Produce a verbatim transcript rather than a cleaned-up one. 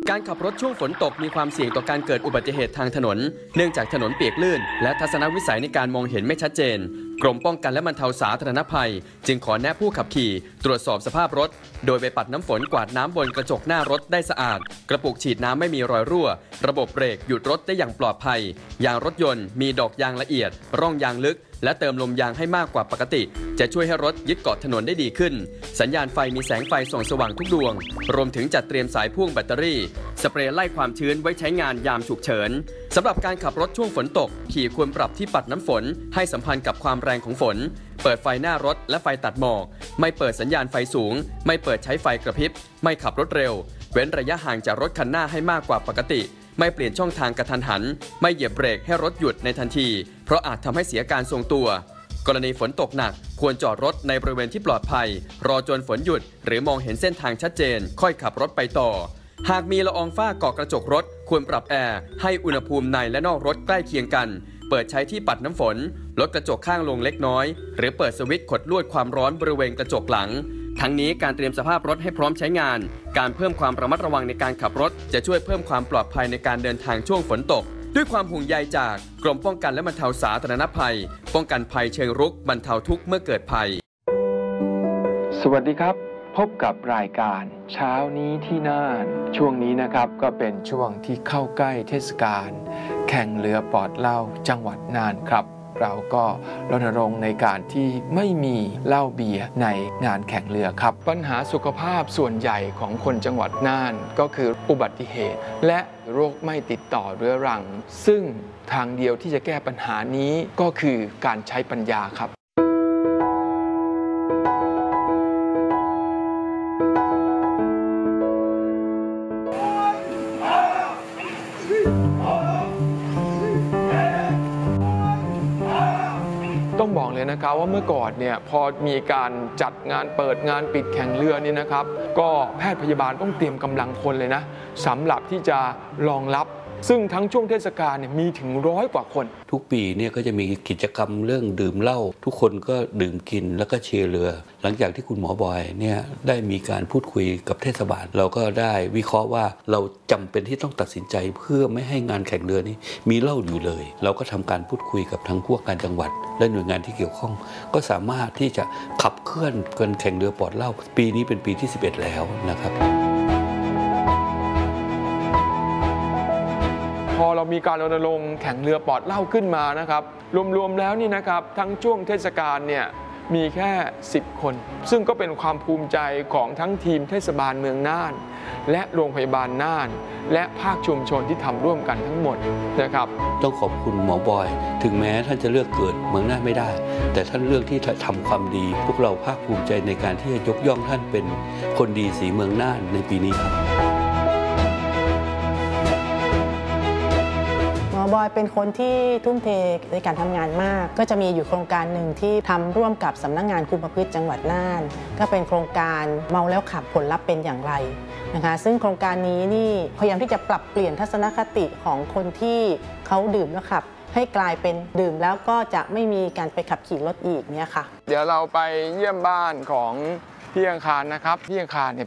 การขับรถช่วงฝนตกมีความเสี่ยงต่อการเกิดอุบัติเหตุทางถนนเนื่องจากถนนเปียกลื่นและทัศนวิสัยในการมองเห็นไม่ชัดเจนกรมป้องกันและบรรเทาสาธารณภัยจึงขอแนะผู้ขับขี่ตรวจสอบสภาพรถโดยไปปัดน้ำฝนกวาดน้ำบนกระจกหน้ารถได้สะอาดกระปุกฉีดน้ำไม่มีรอยรั่วระบบเบรกหยุดรถได้อย่างปลอดภัยยางรถยนต์มีดอกยางละเอียดร่องยางลึกและเติมลมยางให้มากกว่าปกติจะช่วยให้รถยึดเกาะถนนได้ดีขึ้นสัญญาณไฟมีแสงไฟส่องสว่างทุกดวงรวมถึงจัดเตรียมสายพ่วงแบตเตอรี่สเปรย์ไล่ความชื้นไว้ใช้งานยามฉุกเฉินสำหรับการขับรถช่วงฝนตกขี่ควรปรับที่ปัดน้ำฝนให้สัมพันธ์กับความแรงของฝนเปิดไฟหน้ารถและไฟตัดหมอกไม่เปิดสัญญาณไฟสูงไม่เปิดใช้ไฟกระพริบไม่ขับรถเร็วเว้นระยะห่างจากรถคันหน้าให้มากกว่าปกติไม่เปลี่ยนช่องทางกระทันหันไม่เหยียบเบรกให้รถหยุดในทันทีเพราะอาจทำให้เสียการทรงตัวกรณีฝนตกหนักควรจอดรถในบริเวณที่ปลอดภัยรอจนฝนหยุดหรือมองเห็นเส้นทางชัดเจนค่อยขับรถไปต่อหากมีละอองฝ้าเกาะกระจกรถควรปรับแอร์ให้อุณหภูมิในและนอกรถใกล้เคียงกันเปิดใช้ที่ปัดน้ำฝนลดกระจกข้างลงเล็กน้อยหรือเปิดสวิตช์กดลวดความร้อนบริเวณกระจกหลังทั้งนี้การเตรียมสภาพรถให้พร้อมใช้งานการเพิ่มความระมัดระวังในการขับรถจะช่วยเพิ่มความปลอดภัยในการเดินทางช่วงฝนตกด้วยความห่วงใยจากกรมป้องกันและบรรเทาสาธารณภัยป้องกันภัยเชิงรุกบรรเทาทุกข์เมื่อเกิดภัยสวัสดีครับพบกับรายการเช้านี้ที่น่านช่วงนี้นะครับก็เป็นช่วงที่เข้าใกล้เทศกาลแข่งเรือปอดเหล้าจังหวัดน่านครับเราก็รณรงค์ในการที่ไม่มีเหล้าเบียร์ในงานแข่งเรือครับปัญหาสุขภาพส่วนใหญ่ของคนจังหวัดน่านก็คืออุบัติเหตุและโรคไม่ติดต่อเรื้อรังซึ่งทางเดียวที่จะแก้ปัญหานี้ก็คือการใช้ปัญญาครับต้องบอกเลยนะครับว่าเมื่อก่อนเนี่ยพอมีการจัดงานเปิดงานปิดแข่งเรือนี่นะครับก็แพทย์พยาบาลต้องเตรียมกำลังคนเลยนะสำหรับที่จะรองรับซึ่งทั้งช่วงเทศกาลเนี่ยมีถึงร้อยกว่าคนทุกปีเนี่ยก็จะมีกิจกรรมเรื่องดื่มเหล้าทุกคนก็ดื่มกินแล้วก็เชียร์เรือหลังจากที่คุณหมอบอยเนี่ยได้มีการพูดคุยกับเทศบาลเราก็ได้วิเคราะห์ว่าเราจำเป็นที่ต้องตัดสินใจเพื่อไม่ให้งานแข่งเรือนี้มีเหล้าอยู่เลยเราก็ทำการพูดคุยกับทั้งพวกการจังหวัดและหน่วยงานที่เกี่ยวข้องก็สามารถที่จะขับเคลื่อนการแข่งเรือปอดเหล้าปีนี้เป็นปีที่สิบเอ็ดแล้วนะครับพอเรามีการรณรงค์แข่งเรือปอดเหล้าขึ้นมานะครับรวมๆแล้วนี่นะครับทั้งช่วงเทศกาลเนี่ยมีแค่สิบคนซึ่งก็เป็นความภูมิใจของทั้งทีมเทศบาลเมืองน่านและโรงพยาบาลน่านและภาคชุมชนที่ทำร่วมกันทั้งหมดนะครับต้องขอบคุณหมอบอยถึงแม้ท่านจะเลือกเกิดเมืองน่านไม่ได้แต่ท่านเลือกที่จะทำความดีพวกเราภาคภูมิใจในการที่จะยกย่องท่านเป็นคนดีสีเมืองน่านในปีนี้ครับบอยเป็นคนที่ทุ่มเทในการทำงานมากก็จะมีอยู่โครงการหนึ่งที่ทำร่วมกับสำนักงานคุมประพฤติจังหวัดน่านก็เป็นโครงการเมาแล้วขับผลลัพธ์เป็นอย่างไรนะคะซึ่งโครงการนี้นี่พยายามที่จะปรับเปลี่ยนทัศนคติของคนที่เขาดื่มแล้วขับให้กลายเป็นดื่มแล้วก็จะไม่มีการไปขับขี่รถอีกเนี่ยค่ะเดี๋ยวเราไปเยี่ยมบ้านของพี่อังคารนะครับพี่อังคารเนี่ย